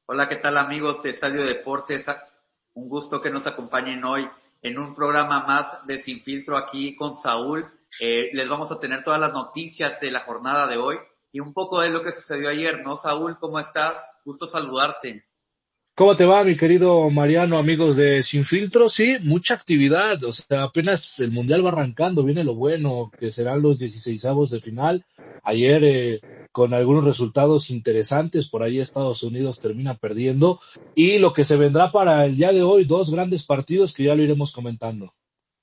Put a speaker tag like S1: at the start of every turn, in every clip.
S1: Hola, ¿qué tal amigos de Estadio Deportes? Un gusto que nos acompañen hoy en un programa más de Sin Filtro aquí con Saúl. Les vamos a tener todas las noticias de la jornada de hoy y un poco de lo que sucedió ayer, ¿no? Saúl, ¿cómo estás? Gusto saludarte.
S2: ¿Cómo te va, mi querido Mariano, amigos de Sin Filtro? Sí, mucha actividad, o sea, apenas el Mundial va arrancando, viene lo bueno, que serán los 16avos de final. Ayer, con algunos resultados interesantes, por ahí Estados Unidos termina perdiendo, y lo que se vendrá para el día de hoy, dos grandes partidos que ya lo iremos comentando.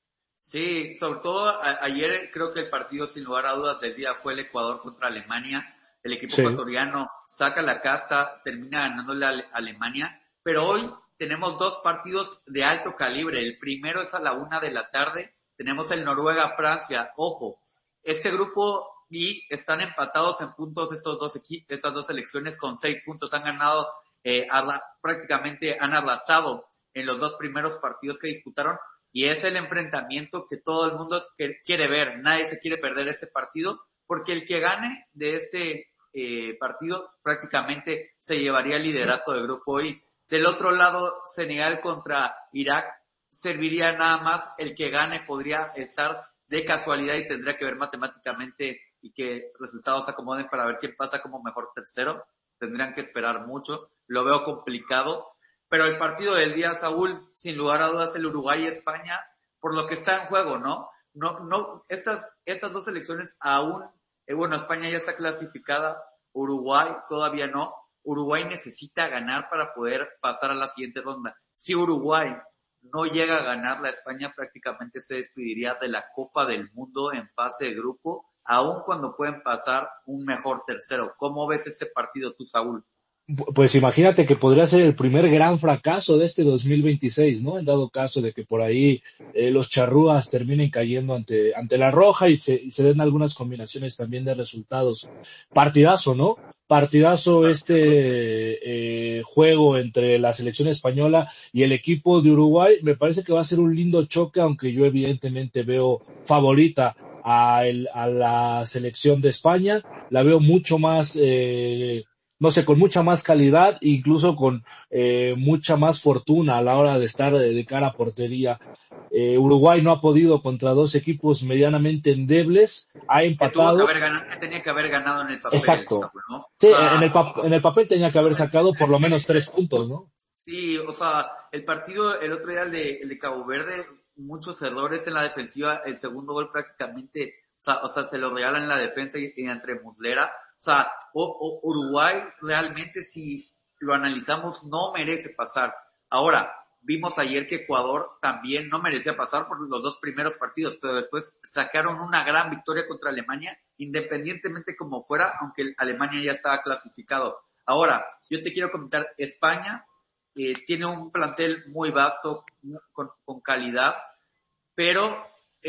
S1: Sí, sobre todo ayer creo que el partido sin lugar a dudas del día fue el Ecuador contra Alemania. El equipo
S2: Sí.
S1: ecuatoriano saca la casta, termina ganándole a Alemania, pero hoy tenemos dos partidos de alto calibre. El primero es a la 1 de la tarde, tenemos el Noruega-Francia. Ojo, este grupo y están empatados en puntos estos dos equipos, estas dos selecciones con 6 puntos. Han ganado, prácticamente han arrasado en los dos primeros partidos que disputaron. Y es el enfrentamiento que todo el mundo quiere ver. Nadie se quiere perder ese partido, porque el que gane de este partido prácticamente se llevaría el liderato del grupo Y. Del otro lado, Senegal contra Irak, serviría nada más el que gane, podría estar de casualidad y tendría que ver matemáticamente y que resultados se acomoden para ver quién pasa como mejor tercero. Tendrían que esperar mucho. Lo veo complicado. Pero el partido del día, Saúl, sin lugar a dudas, el Uruguay y España, por lo que está en juego, ¿no? No, estas dos selecciones aún, bueno, España ya está clasificada, Uruguay todavía no. Uruguay necesita ganar para poder pasar a la siguiente ronda. Si Uruguay no llega a ganar, la España prácticamente se despediría de la Copa del Mundo en fase de grupo, aun cuando pueden pasar un mejor tercero. ¿Cómo ves este partido tú, Saúl?
S2: Pues imagínate que podría ser el primer gran fracaso de este 2026, ¿no? En dado caso de que por ahí los charrúas terminen cayendo ante la roja y se den algunas combinaciones también de resultados. Partidazo, ¿no? Partidazo juego entre la selección española y el equipo de Uruguay. Me parece que va a ser un lindo choque, aunque yo evidentemente veo favorita a la selección de España. La veo mucho más no sé, con mucha más calidad, incluso con mucha más fortuna a la hora de estar de cara a portería. Uruguay no ha podido contra dos equipos medianamente endebles, ha
S1: Que tuvo que
S2: empatado,
S1: haber ganado, que tenía que haber ganado en el papel,
S2: exacto.
S1: Saúl, ¿no? O
S2: Sí,
S1: sea,
S2: en el papel tenía que haber sacado por lo menos 3 puntos, ¿no?
S1: sí, o sea, el partido, el otro día, el de Cabo Verde, muchos errores en la defensiva, el segundo gol prácticamente, o sea, se lo regalan en la defensa y entre Muslera. O sea, Uruguay realmente, si lo analizamos, no merece pasar. Ahora, vimos ayer que Ecuador también no merecía pasar por los dos primeros partidos, pero después sacaron una gran victoria contra Alemania, independientemente como fuera, aunque Alemania ya estaba clasificado. Ahora, yo te quiero comentar, España tiene un plantel muy vasto, con calidad, pero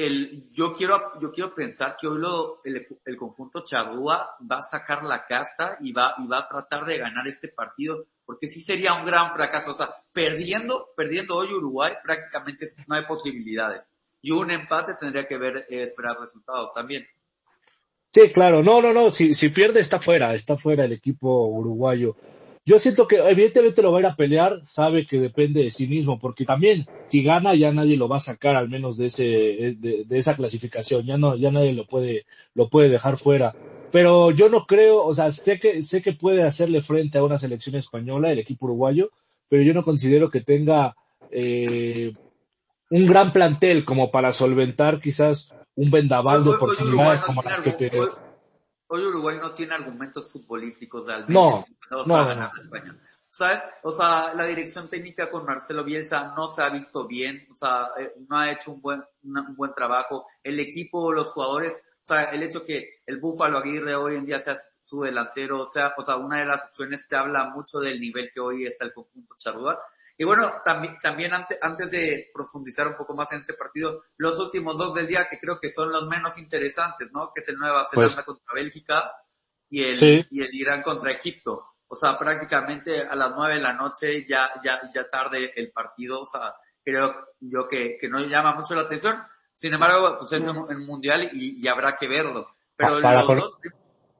S1: yo quiero pensar que hoy el conjunto charrúa va a sacar la casta y va a tratar de ganar este partido, porque sí sería un gran fracaso. O sea, perdiendo hoy Uruguay, prácticamente no hay posibilidades. Y un empate tendría que esperar resultados también.
S2: Sí, claro, no, si pierde está fuera el equipo uruguayo. Yo siento que evidentemente lo va a ir a pelear, sabe que depende de sí mismo, porque también si gana ya nadie lo va a sacar al menos de esa clasificación, ya nadie lo puede dejar fuera. Pero yo no creo, o sea, sé que puede hacerle frente a una selección española, el equipo uruguayo, pero yo no considero que tenga eh, un gran plantel como para solventar quizás un
S1: Hoy,
S2: vendaval de
S1: hoy, hoy Uruguay
S2: oportunidades
S1: no
S2: como
S1: tiene
S2: las que te...
S1: hoy Uruguay no tiene argumentos futbolísticos realmente
S2: No,
S1: sentados para
S2: no,
S1: ganar
S2: no.
S1: a España. ¿Sabes? O sea, la dirección técnica con Marcelo Bielsa no se ha visto bien, o sea, no ha hecho un buen trabajo. El equipo, los jugadores, o sea, el hecho que el Búfalo Aguirre hoy en día sea su delantero, o sea, una de las opciones te habla mucho del nivel que hoy está el conjunto charrúa. Y bueno, también antes de profundizar un poco más en ese partido, los últimos dos del día que creo que son los menos interesantes, ¿no? Que es el Nueva
S2: Pues
S1: Zelanda contra Bélgica y
S2: sí,
S1: el Irán contra Egipto. O sea, prácticamente a las 9 de la noche ya tarde el partido. O sea, creo yo que no llama mucho la atención. Sin embargo, pues es un mundial y habrá que verlo. Pero
S2: para,
S1: los dos,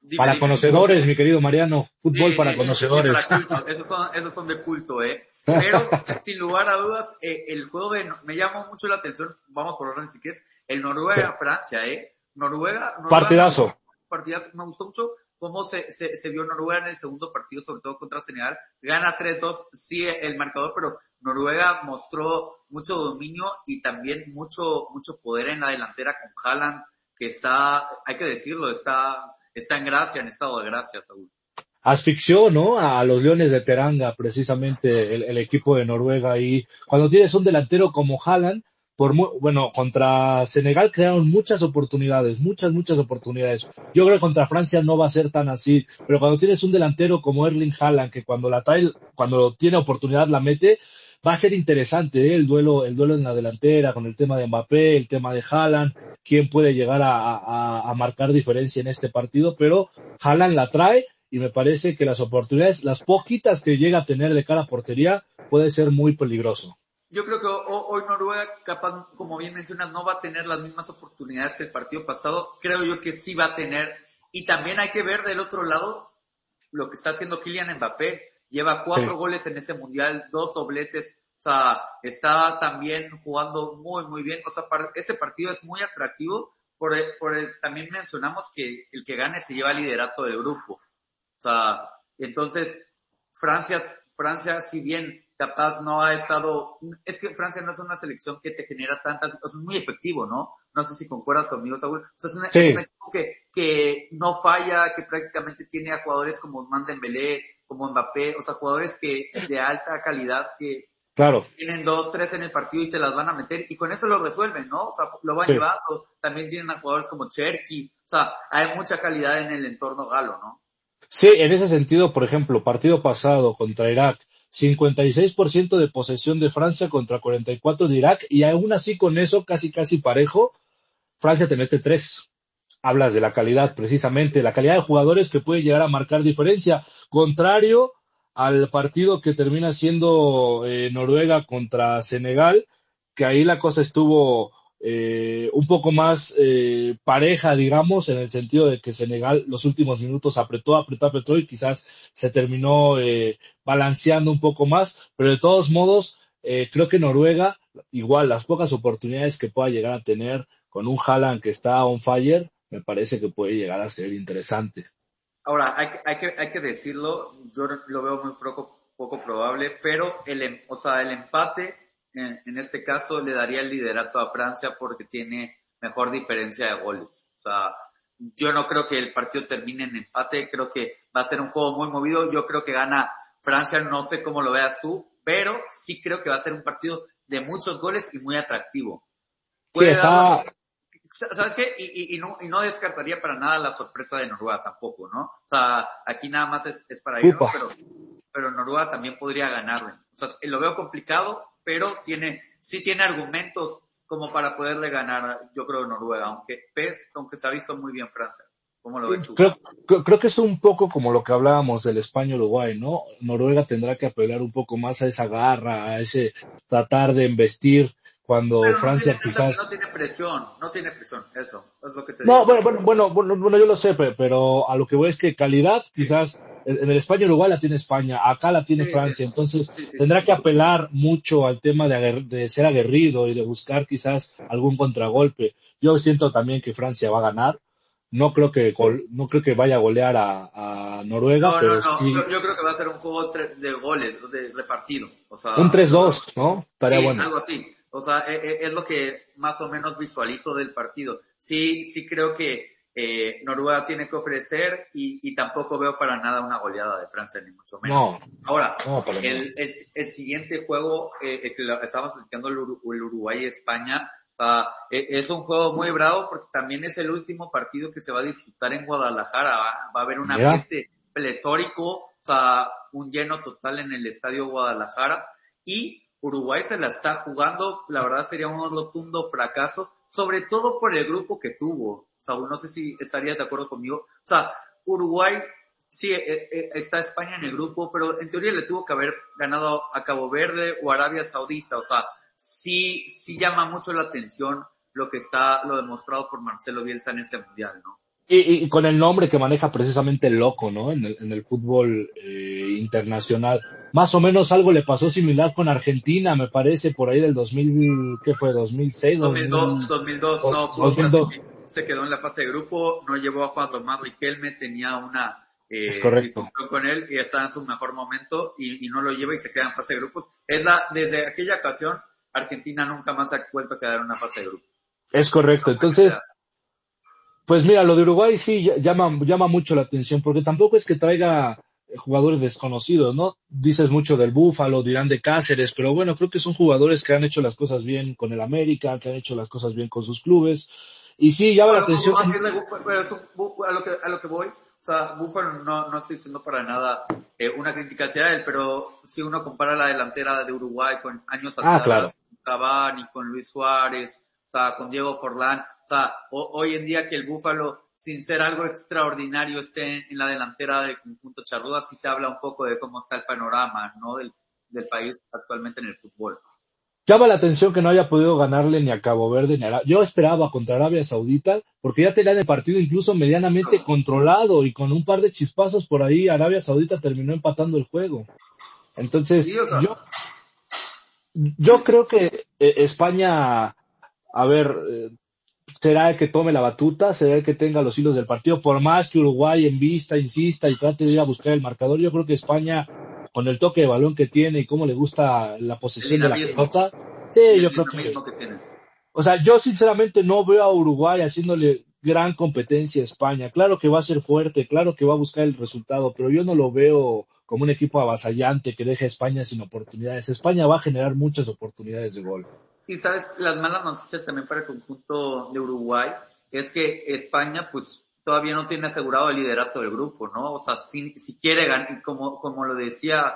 S1: Dime,
S2: Para
S1: dime.
S2: conocedores, mi querido Mariano, fútbol para
S1: Sí, para
S2: conocedores.
S1: culto. Esos son de culto, ¿eh? Pero, sin lugar a dudas, el juego me llamó mucho la atención, vamos por orden si quieres, el Noruega-Francia, ¿eh? Noruega me
S2: Partidazo.
S1: gustó, partidazo, me gustó mucho cómo se vio Noruega en el segundo partido, sobre todo contra Senegal. Gana 3-2, sí, el marcador, pero Noruega mostró mucho dominio y también mucho poder en la delantera con Haaland, que está, hay que decirlo, está en gracia, en estado de gracia, Saúl.
S2: Asfixió, ¿no? A los Leones de Teranga, precisamente el equipo de Noruega. Y cuando tienes un delantero como Haaland, bueno, contra Senegal crearon muchas oportunidades, muchas oportunidades. Yo creo que contra Francia no va a ser tan así, pero cuando tienes un delantero como Erling Haaland, que cuando la trae, cuando tiene oportunidad la mete, va a ser interesante, ¿eh? El duelo en la delantera, con el tema de Mbappé, el tema de Haaland, quién puede llegar a marcar diferencia en este partido, pero Haaland la trae y me parece que las oportunidades, las poquitas que llega a tener de cara a portería, puede ser muy peligroso.
S1: Yo creo que hoy Noruega, capaz, como bien mencionas, no va a tener las mismas oportunidades que el partido pasado. Creo yo que sí va a tener. Y también hay que ver del otro lado lo que está haciendo Kylian Mbappé. Lleva
S2: Sí,
S1: 4 goles en este mundial, 2 dobletes. O sea, está también jugando muy bien. O sea, este partido es muy atractivo. También mencionamos que el que gane se lleva el liderato del grupo. O sea, entonces Francia, si bien capaz no ha estado, es que Francia no es una selección que te genera tantas, o sea, es muy efectivo, ¿no? No sé si concuerdas conmigo, Saúl. O sea, es un
S2: sí,
S1: equipo que no falla, que prácticamente tiene a jugadores como Ousmane Dembélé, como Mbappé, o sea, jugadores que de alta calidad que
S2: claro,
S1: tienen 2, 3 en el partido y te las van a meter y con eso lo resuelven, ¿no? O sea, lo van
S2: sí.
S1: llevando. También tienen a jugadores como Cherki, o sea, hay mucha calidad en el entorno galo, ¿no?
S2: Sí, en ese sentido, por ejemplo, partido pasado contra Irak, 56% de posesión de Francia contra 44% de Irak, y aún así con eso, casi parejo, Francia te mete tres. Hablas de la calidad, precisamente, la calidad de jugadores que puede llegar a marcar diferencia, contrario al partido que termina siendo Noruega contra Senegal, que ahí la cosa estuvo un poco más pareja, digamos, en el sentido de que Senegal los últimos minutos apretó y quizás se terminó balanceando un poco más, pero de todos modos, creo que Noruega, igual las pocas oportunidades que pueda llegar a tener con un Haaland que está on fire, me parece que puede llegar a ser interesante.
S1: Ahora, hay que decirlo, yo lo veo muy poco probable, pero o sea, el empate en este caso le daría el liderato a Francia porque tiene mejor diferencia de goles. O sea, yo no creo que el partido termine en empate, creo que va a ser un juego muy movido, yo creo que gana Francia, no sé cómo lo veas tú, pero sí creo que va a ser un partido de muchos goles y muy atractivo.
S2: Sí,
S1: Puede dar la
S2: está,
S1: ¿Sabes qué? Y no descartaría para nada la sorpresa de Noruega tampoco, ¿no? O sea, aquí nada más es para irnos,
S2: upa.
S1: pero Noruega también podría ganarle. O sea, lo veo complicado, pero sí tiene argumentos como para poderle ganar, yo creo, Noruega, aunque se ha visto muy bien Francia. ¿Cómo lo ves tú?
S2: Creo que es un poco como lo que hablábamos del España-Uruguay, ¿no? Noruega tendrá que apelar un poco más a esa garra, a ese tratar de embestir cuando
S1: Pero
S2: Francia quizás.
S1: no tiene presión, eso, es lo que te
S2: No,
S1: digo.
S2: bueno, yo lo sé, pero a lo que voy es que calidad,
S1: Sí,
S2: quizás en el España-Uruguay la tiene España, acá la tiene
S1: sí, sí,
S2: Francia, entonces
S1: sí.
S2: tendrá que apelar mucho al tema de ser aguerrido y de buscar quizás algún contragolpe. Yo siento también que Francia va a ganar. No creo que vaya a golear a Noruega, pero
S1: No.
S2: sí
S1: Yo creo que va a ser un juego de goles, de partido. O
S2: un
S1: sea, lo veo.
S2: 3-2, ¿no? Estaría
S1: Sí,
S2: bueno.
S1: algo así. O sea, es lo que más o menos visualizo del partido. Sí creo que Noruega tiene que ofrecer y tampoco veo para nada una goleada de Francia, ni mucho menos.
S2: No,
S1: Ahora,
S2: no, para nada.
S1: el siguiente juego que estábamos platicando, el Uruguay y España, o sea, es un juego muy bravo porque también es el último partido que se va a disputar en Guadalajara. Va a haber un
S2: Mira,
S1: ambiente pletórico, o sea, un lleno total en el Estadio Guadalajara y Uruguay se la está jugando, la verdad sería un rotundo fracaso, sobre todo por el grupo que tuvo. Saúl, no sé si estarías de acuerdo conmigo. O sea, Uruguay, sí, está España en el grupo, pero en teoría le tuvo que haber ganado a Cabo Verde o Arabia Saudita. O sea, sí llama mucho la atención lo demostrado por Marcelo Bielsa en este mundial, ¿no?
S2: y con el nombre que maneja precisamente el loco, ¿no? En el fútbol internacional. Más o menos algo le pasó similar con Argentina, me parece, por ahí del 2000, ¿qué fue? 2006,
S1: 2002, 2002 no pudo
S2: 2002.
S1: clasificar, se quedó en la fase de grupo, no llevó a Juan Tomás Riquelme, tenía una
S2: Es correcto.
S1: discusión con él y estaba en su mejor momento y no lo lleva y se queda en fase de grupos. Desde aquella ocasión, Argentina nunca más ha vuelto a quedar en una fase de grupos.
S2: Es correcto.
S1: No puede quedar.
S2: Entonces, pues mira, lo de Uruguay sí llama mucho la atención, porque tampoco es que traiga jugadores desconocidos, ¿no? Dices mucho del Búfalo, dirán de Cáceres, pero bueno, creo que son jugadores que han hecho las cosas bien con el América, que han hecho las cosas bien con sus clubes. Y sí, llama la
S1: Bueno,
S2: atención.
S1: más bien pero a lo que voy, o sea, Buffon no estoy diciendo para nada una crítica hacia él, pero si uno compara la delantera de Uruguay con años
S2: Ah, claro.
S1: atrás, con Cavani, con Luis Suárez, o sea, con Diego Forlán, o sea, hoy en día que el Búfalo, sin ser algo extraordinario, esté en la delantera del conjunto charrúa, sí te habla un poco de cómo está el panorama, ¿no? Del país actualmente en el fútbol.
S2: Llama la atención que no haya podido ganarle ni a Cabo Verde ni a Yo esperaba contra Arabia Saudita, porque ya tenían el partido incluso medianamente controlado y con un par de chispazos por ahí Arabia Saudita terminó empatando el juego.
S1: Sí,
S2: Entonces,
S1: o sea,
S2: yo
S1: sí, sí.
S2: creo que España, a ver, será el que tome la batuta, será el que tenga los hilos del partido, por más que Uruguay en vista, insista y trate de ir a buscar el marcador, yo creo que España, con el toque de balón que tiene y cómo le gusta la
S1: El
S2: posesión de la
S1: dinamismo
S2: pelota,
S1: y
S2: sí,
S1: el
S2: yo creo que,
S1: dinamismo que tiene.
S2: o sea, yo sinceramente no veo a Uruguay haciéndole gran competencia a España. Claro que va a ser fuerte, claro que va a buscar el resultado, pero yo no lo veo como un equipo avasallante que deje a España sin oportunidades. España va a generar muchas oportunidades de gol.
S1: Y sabes, las malas noticias también para el conjunto de Uruguay es que España pues todavía no tiene asegurado el liderato del grupo, ¿no? O sea, si quiere ganar, como lo decía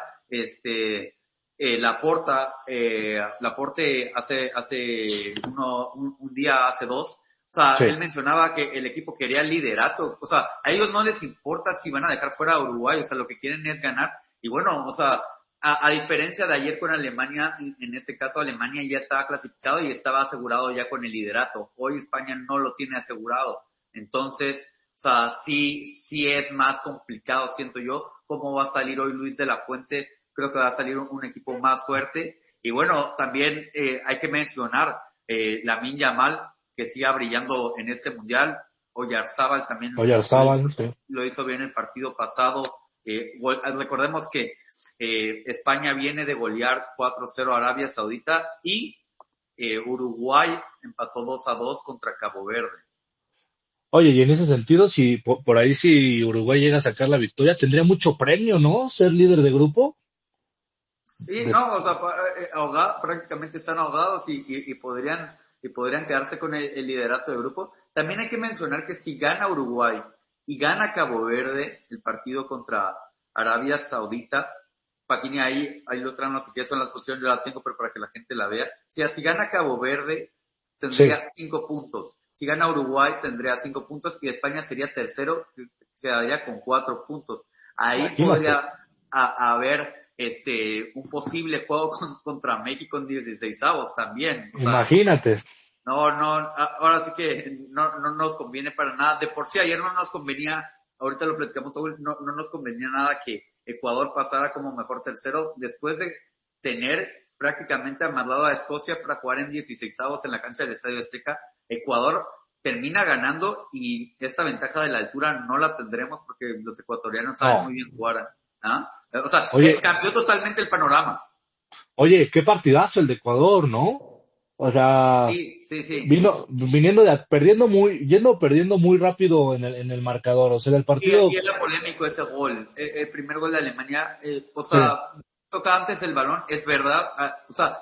S1: Laporte hace un día, hace dos, o sea,
S2: Sí.
S1: él mencionaba que el equipo quería el liderato, o sea, a ellos no les importa si van a dejar fuera a Uruguay, o sea, lo que quieren es ganar, y bueno, o sea, a diferencia de ayer con Alemania, en este caso Alemania ya estaba clasificado y estaba asegurado ya con el liderato. Hoy España no lo tiene asegurado. Entonces, o sea, sí es más complicado, siento yo, cómo va a salir hoy Luis de la Fuente. Creo que va a salir un equipo más fuerte. Y bueno, también hay que mencionar Lamine Yamal, que siga brillando en este mundial. Oyarzábal también
S2: Oyarzábal, sí.
S1: lo hizo bien el partido pasado. Recordemos que España viene de golear 4-0 a Arabia Saudita y Uruguay empató 2-2 contra Cabo Verde.
S2: Oye, y en ese sentido, si por ahí si Uruguay llega a sacar la victoria, tendría mucho premio, ¿no? Ser líder de grupo.
S1: Sí,
S2: Des-
S1: no, o sea, prácticamente están ahogados y podrían quedarse con el liderato de grupo. También hay que mencionar que si gana Uruguay y gana Cabo Verde el partido contra Arabia Saudita, Patini ahí lo traen, no sé qué son las posiciones, yo las tengo, pero para que la gente la vea. Si gana Cabo Verde,
S2: sí,
S1: tendría 5 puntos. Si gana Uruguay, tendría 5 puntos y España sería tercero, se daría con 4 puntos. Ahí
S2: imagínate,
S1: podría haber un posible juego contra México en 16avos también. O sea,
S2: imagínate.
S1: ahora sí que no nos conviene para nada. De por sí ayer no nos convenía, ahorita lo platicamos, no nos convenía nada que Ecuador pasara como mejor tercero después de tener prácticamente amarrado a Escocia para jugar en 16avos en la cancha del Estadio Azteca. Ecuador termina ganando y esta ventaja de la altura no la tendremos porque los ecuatorianos saben
S2: No.
S1: muy bien jugar. ¿Ah? O sea,
S2: Oye,
S1: cambió totalmente el panorama.
S2: oye, qué partidazo el de Ecuador, ¿no? O sea,
S1: Sí, sí, sí.
S2: viniendo yendo perdiendo muy rápido en el marcador. O sea, el
S1: Y
S2: partido,
S1: era polémico ese gol, el primer gol de Alemania, o
S2: sí,
S1: sea, toca antes el balón, es verdad, o sea,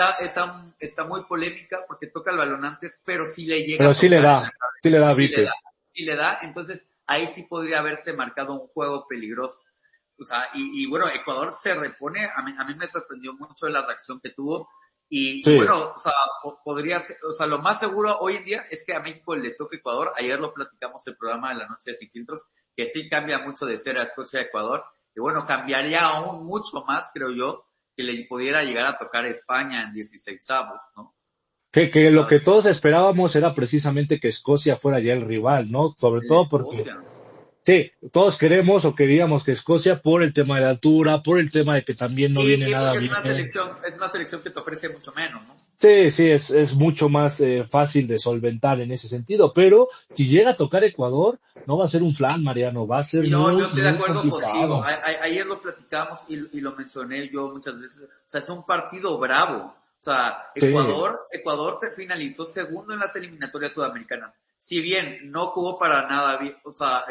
S1: está muy polémica porque toca el balón antes, pero si le llega
S2: pero
S1: a tocar en la
S2: sí le da
S1: si le
S2: vite.
S1: da, si le da, entonces ahí sí podría haberse marcado un juego peligroso. O sea, y bueno, Ecuador se repone, a mí me sorprendió mucho la reacción que tuvo, y
S2: Sí,
S1: bueno, o sea, podría ser, o sea, lo más seguro hoy en día es que a México le toque Ecuador, ayer lo platicamos el programa de la noche de Sin Filtros, que sí cambia mucho de ser a Escocia a Ecuador, y bueno, cambiaría aún mucho más, creo yo, que le pudiera llegar a tocar a España en 16avos, ¿no?
S2: Que
S1: O
S2: lo
S1: sea,
S2: que todos esperábamos era precisamente que Escocia fuera ya el rival, ¿no? Sobre
S1: el
S2: todo porque,
S1: Escocia.
S2: sí, todos queremos o queríamos que Escocia, por el tema de la altura, por el tema de que también no viene
S1: Y
S2: nada
S1: porque
S2: bien.
S1: es una selección que te ofrece mucho menos, ¿no?
S2: Sí, sí, es mucho más fácil de solventar en ese sentido, pero si llega a tocar Ecuador, no va a ser un flan, Mariano, va a ser
S1: Yo
S2: muy,
S1: estoy de
S2: muy
S1: acuerdo contigo.
S2: complicado.
S1: Ayer lo platicamos y lo mencioné yo muchas veces. O sea, es un partido bravo. O sea,
S2: Sí,
S1: Ecuador finalizó segundo en las eliminatorias sudamericanas. Si bien no jugó para nada bien, o sea,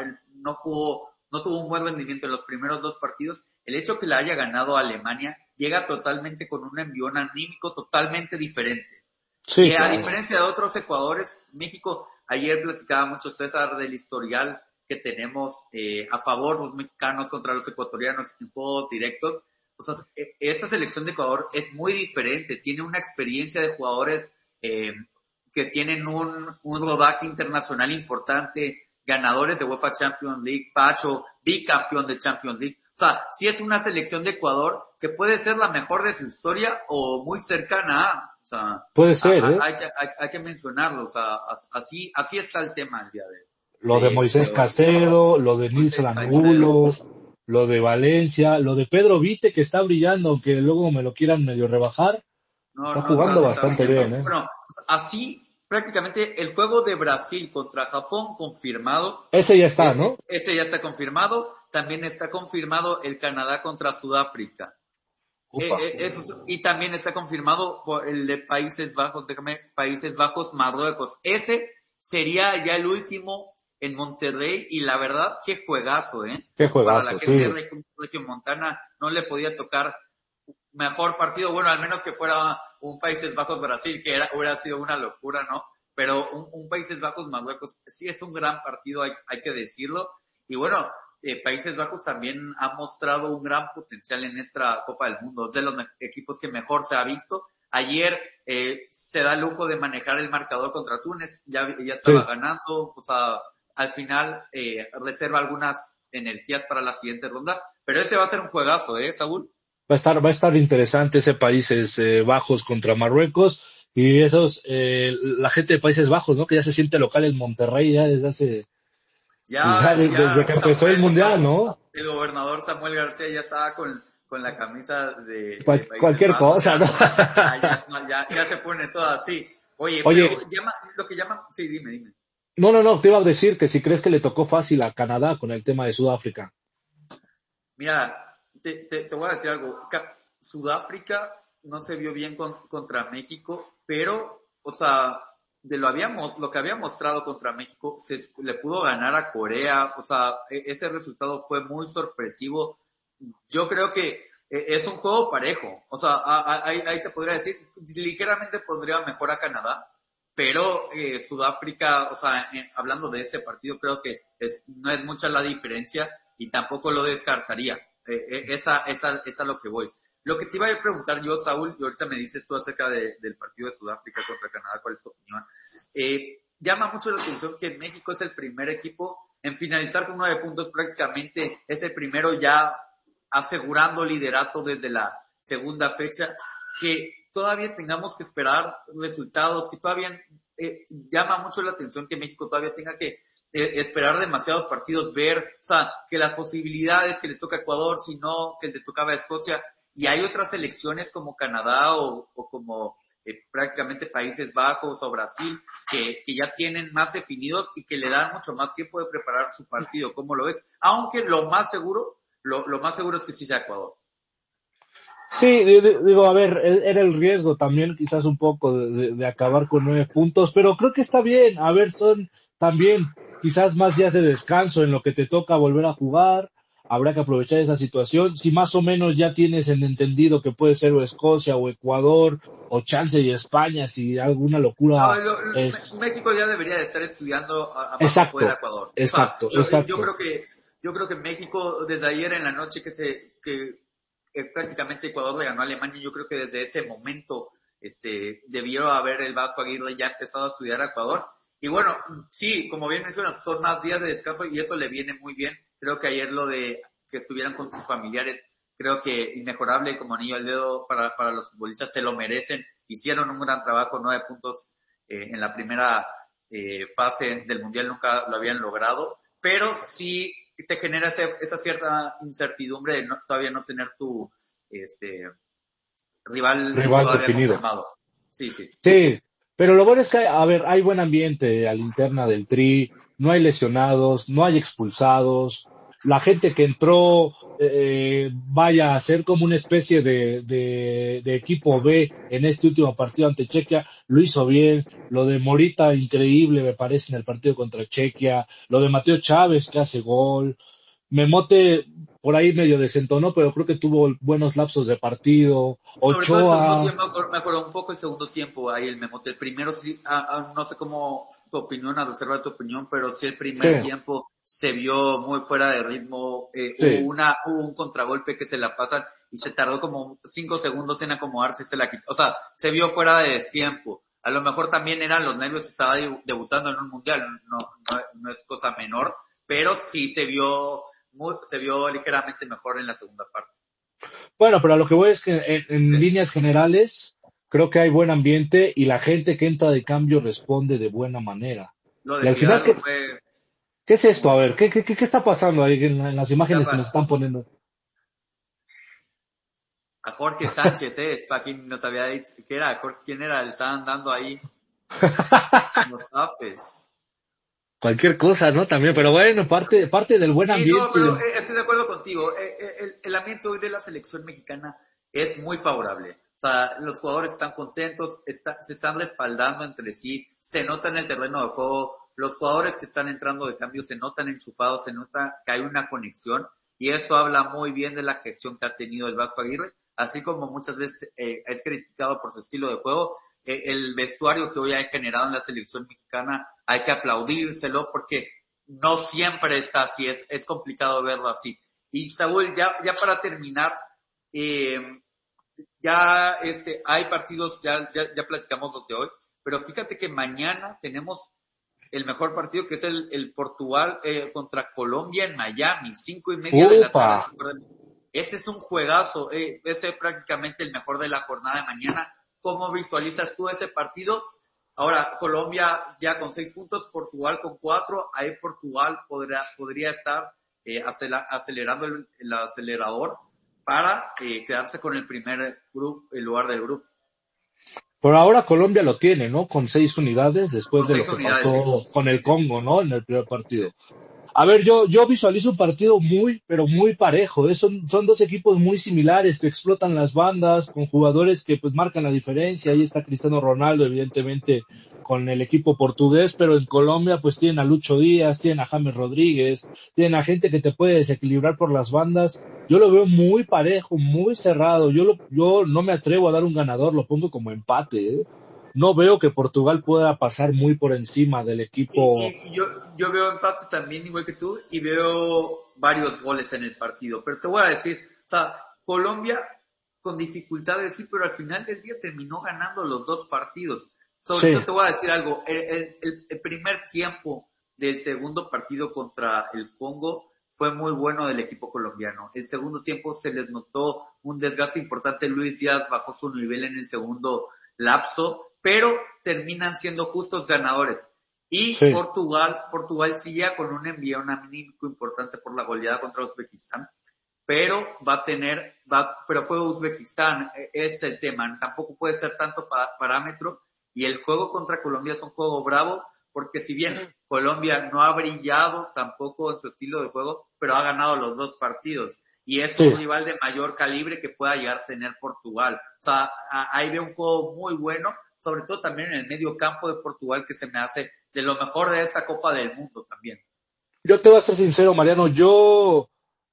S1: no tuvo un buen rendimiento en los primeros dos partidos, el hecho que le haya ganado a Alemania llega totalmente con un envión anímico totalmente diferente. Y
S2: sí,
S1: a
S2: claro.
S1: diferencia de otros Ecuadores, México, ayer platicaba mucho César del historial que tenemos a favor los mexicanos contra los ecuatorianos en juegos directos. O sea, esa selección de Ecuador es muy diferente, tiene una experiencia de jugadores eh, que tienen un rodaje internacional importante, ganadores de UEFA Champions League, Pacho, bicampeón de Champions League. O sea, sí es una selección de Ecuador que puede ser la mejor de su historia o muy cercana a, o sea,
S2: Puede ser, ¿eh?
S1: hay que mencionarlo, o sea, así está el tema el día
S2: Lo de
S1: de
S2: Moisés
S1: hoy.
S2: Casedo, lo de Nilson
S1: Moisés Caicedo.
S2: Angulo, lo de Valencia, lo de Pedro Vite que está brillando, aunque luego me lo quieran medio rebajar,
S1: No,
S2: está
S1: no
S2: jugando
S1: está
S2: bastante
S1: brillando.
S2: bien, ¿eh?
S1: Bueno, así prácticamente el juego de Brasil contra Japón confirmado,
S2: Ese ya está, ¿no?
S1: ese ya está confirmado, también está confirmado el Canadá contra Sudáfrica.
S2: Ufa.
S1: Y también está confirmado por el de Países Bajos, Países Bajos, Marruecos. Ese sería ya el último en Monterrey y la verdad, qué juegazo, ¿eh?
S2: Qué
S1: Para la
S2: juegazo,
S1: gente
S2: sí.
S1: de Regio Montana no le podía tocar mejor partido, bueno, al menos que fuera un Países Bajos Brasil, que hubiera sido una locura, ¿no? Pero un Países Bajos Marruecos sí es un gran partido, hay que decirlo. Y bueno, Países Bajos también ha mostrado un gran potencial en esta Copa del Mundo, de los equipos que mejor se ha visto. Ayer se da el lujo de manejar el marcador contra Túnez, ya estaba
S2: Sí,
S1: ganando, o sea, al final reserva algunas energías para la siguiente ronda, pero ese va a ser un juegazo, Saúl?
S2: va a estar interesante ese Países Bajos contra Marruecos y esos, la gente de Países Bajos, ¿no? Que ya se siente local en Monterrey ya desde hace, pues ya desde
S1: Ya
S2: que empezó el Mundial, ¿no?
S1: El gobernador Samuel García ya estaba con la camisa de Países
S2: Cualquier
S1: Bajos,
S2: cosa, ¿no?
S1: ya se pone todo así. Oye, pero
S2: Oye,
S1: lo que llama, sí, dime.
S2: no, te iba a decir que si crees que le tocó fácil a Canadá con el tema de Sudáfrica.
S1: Mira, te voy a decir algo. Sudáfrica no se vio bien contra México, pero, o sea, lo que había mostrado contra México, le pudo ganar a Corea, o sea, ese resultado fue muy sorpresivo. Yo creo que es un juego parejo, o sea, ahí te podría decir, ligeramente pondría mejor a Canadá, pero Sudáfrica, o sea, hablando de este partido, creo que no es mucha la diferencia y tampoco lo descartaría. Esa es a lo que voy. Lo que te iba a preguntar yo, Saúl, y ahorita me dices tú acerca del partido de Sudáfrica contra Canadá, ¿cuál es tu opinión? Llama mucho la atención que México es el primer equipo en finalizar con 9 puntos prácticamente, es el primero ya asegurando liderato desde la segunda fecha, que todavía tengamos que esperar resultados, que todavía llama mucho la atención que México todavía tenga que esperar demasiados partidos, ver, o sea, que las posibilidades que le toca a Ecuador, si no, que le tocaba a Escocia, y hay otras selecciones como Canadá o como prácticamente Países Bajos o Brasil, que ya tienen más definidos y que le dan mucho más tiempo de preparar su partido, ¿cómo lo ves? Aunque lo más seguro es que sí sea Ecuador.
S2: Sí, digo, a ver, era el riesgo también quizás un poco de acabar con 9 puntos, pero creo que está bien. A ver, son también quizás más días de descanso en lo que te toca volver a jugar. Habrá que aprovechar esa situación. Si más o menos ya tienes en entendido que puede ser o Escocia o Ecuador o chance y España, si alguna
S1: No,
S2: locura es.
S1: México ya debería de estar estudiando a más no poder a
S2: Exacto,
S1: Ecuador. O sea,
S2: exacto, exacto.
S1: yo creo que México desde ayer en la noche que prácticamente Ecuador le ganó a Alemania, yo creo que desde ese momento debió haber el Vasco Aguirre ya empezado a estudiar a Ecuador. Y bueno, sí, como bien mencionas, son más días de descanso y eso le viene muy bien. Creo que ayer lo de que estuvieran con sus familiares, creo que inmejorable como anillo al dedo para los futbolistas, se lo merecen, hicieron un gran trabajo, 9 puntos en la primera fase del Mundial, nunca lo habían logrado, pero sí te genera esa cierta incertidumbre de todavía no tener tu rival todavía
S2: definido.
S1: confirmado. Sí.
S2: Sí, pero lo bueno es que, a ver, hay buen ambiente a la interna del Tri, no hay lesionados, no hay expulsados, la gente que entró vaya a ser como una especie de equipo B en este último partido ante Chequia, lo hizo bien, lo de Morita increíble me parece en el partido contra Chequia, lo de Mateo Chávez que hace gol, Memote por ahí medio desentonó, pero creo que tuvo buenos lapsos de partido,
S1: Sobre todo el segundo
S2: Ochoa,
S1: tiempo, me acuerdo un poco el segundo tiempo ahí el Memote. El primero sí, no sé cómo tu opinión, a reserva de tu opinión, pero sí el primer
S2: sí,
S1: tiempo se vio muy fuera de ritmo.
S2: sí.
S1: Hubo un contragolpe que se la pasan y se tardó como 5 segundos en acomodarse y se la quitó. O sea, se vio fuera de destiempo. A lo mejor también eran los nervios, estaba debutando en un mundial, no es cosa menor, pero sí se vio ligeramente mejor en la segunda parte.
S2: Bueno, pero a lo que voy es que en líneas generales creo que hay buen ambiente y la gente que entra de cambio responde de buena manera.
S1: Lo
S2: Y
S1: de
S2: al final,
S1: Fidalgo fue
S2: ¿qué es esto? A
S1: muy,
S2: ver, ¿qué está pasando ahí en las imágenes que nos
S1: estaba
S2: están poniendo?
S1: a Jorge Sánchez, para quien nos había dicho que era, quién era, le estaban dando ahí los zapes.
S2: Cualquier cosa, ¿no? También, pero bueno, parte del buen
S1: Sí, no,
S2: ambiente.
S1: pero estoy de acuerdo contigo. El ambiente hoy de la selección mexicana es muy favorable. O sea, los jugadores están contentos, se están respaldando entre sí, se nota en el terreno de juego, los jugadores que están entrando de cambio se notan enchufados, se nota que hay una conexión y eso habla muy bien de la gestión que ha tenido el Vasco Aguirre, así como muchas veces es criticado por su estilo de juego. El vestuario que hoy ha generado en la selección mexicana hay que aplaudírselo porque no siempre está así, es complicado verlo así. Y Saúl, ya para terminar, eh, hay partidos, ya platicamos los de hoy, pero fíjate que mañana tenemos el mejor partido que es el Portugal contra Colombia en Miami, 5:30 de la
S2: Upa,
S1: tarde. Ese es un juegazo, ese es prácticamente el mejor de la jornada de mañana. ¿Cómo visualizas tú ese partido? Ahora, Colombia ya con 6 puntos, Portugal con 4, ahí Portugal podría estar acelerando el acelerador para quedarse con el primer el lugar del grupo.
S2: por ahora Colombia lo tiene, ¿no? Con 6 unidades después
S1: Con
S2: de lo
S1: 6
S2: que
S1: unidades, sí.
S2: pasó con el
S1: Sí.
S2: Congo, ¿no? En el primer
S1: Sí.
S2: partido. A ver, yo visualizo un partido muy, pero muy parejo. Son dos equipos muy similares que explotan las bandas con jugadores que pues marcan la diferencia. Ahí está Cristiano Ronaldo, evidentemente, con el equipo portugués, pero en Colombia pues tienen a Lucho Díaz, tienen a James Rodríguez, tienen a gente que te puede desequilibrar por las bandas. Yo lo veo muy parejo, muy cerrado. Yo no me atrevo a dar un ganador, lo pongo como empate, ¿eh? No veo que Portugal pueda pasar muy por encima del equipo.
S1: Y yo veo empate también, igual que tú, y veo varios goles en el partido. Pero te voy a decir, o sea, Colombia con dificultades, sí, pero al final del día terminó ganando los 2 partidos. Sobre
S2: Sí,
S1: todo te voy a decir algo, el primer tiempo del segundo partido contra el Congo fue muy bueno del equipo colombiano. El segundo tiempo se les notó un desgaste importante. Luis Díaz bajó su nivel en el segundo lapso, pero terminan siendo justos ganadores. Y
S2: sí.
S1: Portugal sigue con un envío anímico importante por la goleada contra Uzbekistán, pero pero fue Uzbekistán, es el tema, tampoco puede ser tanto parámetro, y el juego contra Colombia es un juego bravo, porque si bien Colombia no ha brillado tampoco en su estilo de juego, pero ha ganado los 2 partidos, y es un
S2: Sí,
S1: rival de mayor calibre que pueda llegar a tener Portugal. O sea, ahí ve un juego muy bueno, sobre todo también en el medio campo de Portugal, que se me hace de lo mejor de esta Copa del Mundo también.
S2: yo te voy a ser sincero, Mariano, yo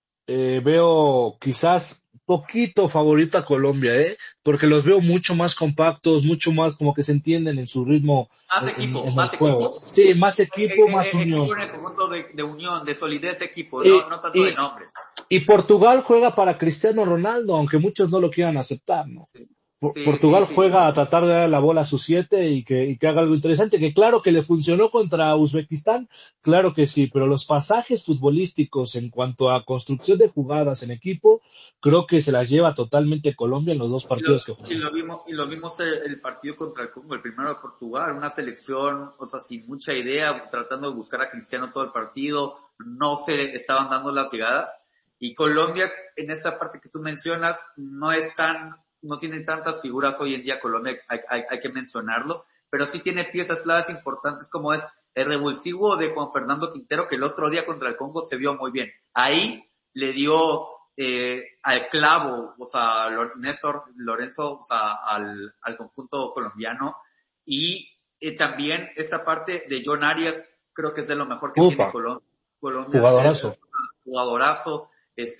S2: veo quizás poquito favorito a Colombia, ¿eh? Porque los veo mucho más compactos, mucho más como que se entienden en su ritmo en el
S1: Más
S2: juego.
S1: equipo.
S2: Sí, más equipo, más unión.
S1: Equipo en el conjunto de unión, de solidez de equipo,
S2: Y,
S1: no tanto de
S2: y,
S1: nombres.
S2: y Portugal juega para Cristiano Ronaldo, aunque muchos no lo quieran aceptar, ¿no?
S1: Sí. Sí, sí,
S2: Portugal
S1: sí.
S2: juega a tratar de dar la bola a sus 7 y que haga algo interesante, que claro que le funcionó contra Uzbekistán, claro que sí, pero los pasajes futbolísticos en cuanto a construcción de jugadas en equipo, creo que se las lleva totalmente Colombia en los dos
S1: Y lo,
S2: partidos que jugó.
S1: y lo vimos el partido contra el Congo, el primero de Portugal, una selección, o sea, sin mucha idea, tratando de buscar a Cristiano todo el partido, no se estaban dando las llegadas. Y Colombia, en esta parte que tú mencionas, no tiene tantas figuras hoy en día Colombia, hay que mencionarlo, pero sí tiene piezas claves importantes como es el revulsivo de Juan Fernando Quintero, que el otro día contra el Congo se vio muy bien. Ahí le dio al clavo, o sea, Néstor Lorenzo, o sea, al conjunto colombiano. Y también esta parte de John Arias, creo que es de lo mejor que tiene
S2: Upa,
S1: Colombia,
S2: jugadorazo.
S1: jugadorazo,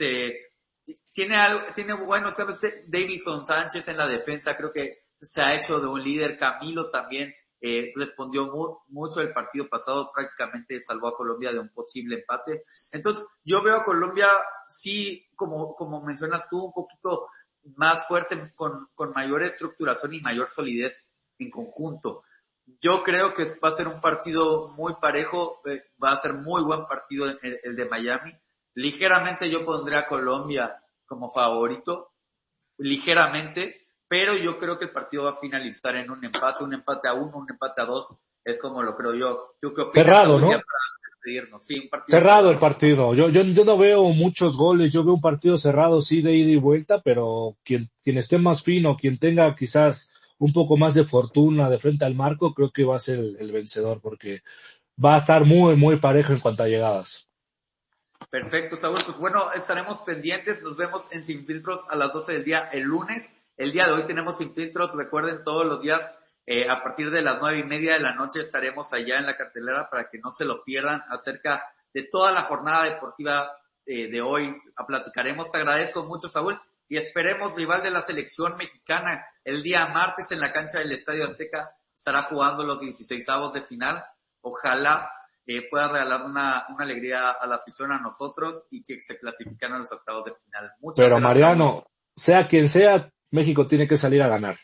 S1: tiene buenos cambios. Davison Sánchez en la defensa, creo que se ha hecho de un líder. Camilo también respondió mucho el partido pasado, prácticamente salvó a Colombia de un posible empate. Entonces, yo veo a Colombia, sí, como mencionas tú, un poquito más fuerte, con mayor estructuración y mayor solidez en conjunto. Yo creo que va a ser un partido muy parejo, va a ser muy buen partido el de Miami. Ligeramente yo pondré a Colombia como favorito, ligeramente, pero yo creo que el partido va a finalizar en un empate a uno, un empate a dos, es como lo creo yo. ¿Tú qué opinas,
S2: Cerrado,
S1: Saúl, ya
S2: ¿no?
S1: para despedirnos? Sí, un partido
S2: Cerrado el
S1: cerrado.
S2: partido. Yo no veo muchos goles, yo veo un partido cerrado, sí, de ida y vuelta, pero quien esté más fino, quien tenga quizás un poco más de fortuna de frente al marco, creo que va a ser el vencedor, porque va a estar muy, muy parejo en cuanto a llegadas.
S1: Perfecto, Saúl. Pues bueno, estaremos pendientes. Nos vemos en Sin Filtros a las 12 del día el lunes. El día de hoy tenemos Sin Filtros. Recuerden, todos los días a partir de las 9:30 de la noche estaremos allá en la cartelera para que no se lo pierdan acerca de toda la jornada deportiva de hoy. Platicaremos. Te agradezco mucho, Saúl. Y esperemos rival de la selección mexicana el día martes en la cancha del Estadio Azteca. Estará jugando los 16avos de final. Ojalá pueda regalar una alegría a la afición, a nosotros, y que se clasifican a los octavos de final. Muchas
S2: Pero
S1: gracias, Saúl.
S2: Mariano, sea quien sea, México tiene que salir a ganar,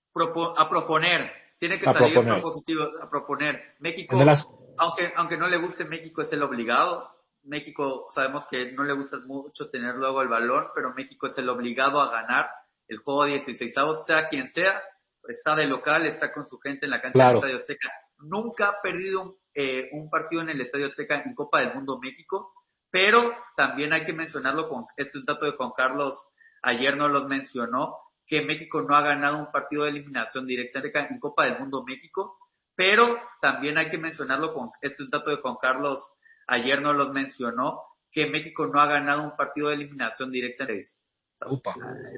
S1: A proponer, tiene que
S2: a
S1: salir
S2: proponer.
S1: propositivo, a proponer.
S2: En el as-
S1: México, aunque no le guste México, es el obligado. México, sabemos que no le gusta mucho tener luego el balón, pero México es el obligado a ganar el juego 16avos, sea quien sea, está de local, está con su gente en la cancha del
S2: claro,
S1: Estadio Azteca. Nunca ha perdido un partido en el Estadio Azteca en Copa del Mundo México, pero también hay que mencionarlo con este dato de Juan Carlos, ayer no los mencionó, que México no ha ganado un partido de eliminación directa en Copa del Mundo México, pero también hay que mencionarlo con este dato de Juan Carlos, ayer no los mencionó, que México no ha ganado un partido de eliminación directa en
S2: upa.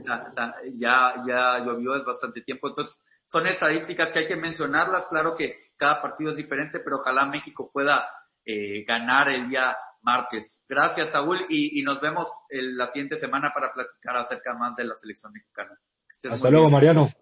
S1: ya llovió es bastante tiempo, entonces son estadísticas que hay que mencionarlas. Claro que cada partido es diferente, pero ojalá México pueda ganar el día martes. Gracias, Saúl, y nos vemos la siguiente semana para platicar acerca más de la selección mexicana. Que estés
S2: Hasta
S1: muy
S2: luego,
S1: bien.
S2: Mariano.